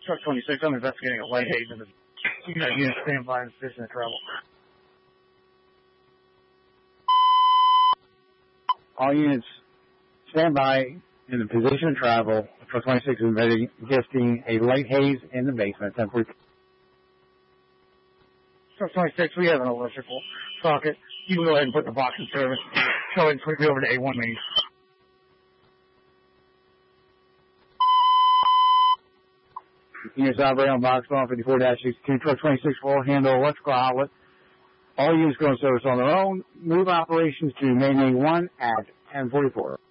Truck 26, I'm investigating a light haze in the unit stand by in position of travel. All units stand by in the position of travel. Truck 26 is investigating a light haze in the basement. Truck 26, we have an electrical socket. You can go ahead and put the box in service. Go ahead and switch me over to A1 main. Units operating on box 154-62. Truck 26 will handle electrical outlet. All units go in service on their own. Move operations to main A1 at 10:44.